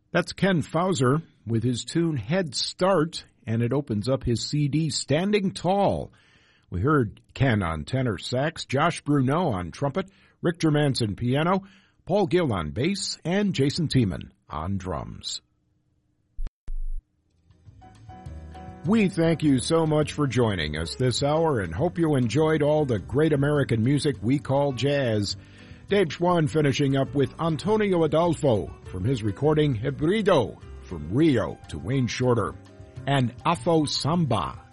That's Ken Fauser with his tune Head Start, and it opens up his CD Standing Tall. We heard Ken on tenor sax, Josh Bruneau on trumpet, Rick Germanson piano, Paul Gill on bass, and Jason Tiemann on drums. We thank you so much for joining us this hour and hope you enjoyed all the great American music we call jazz. Dave Schwann finishing up with Antonio Adolfo from his recording Hebrido, From Rio to Wayne Shorter, and Afo Samba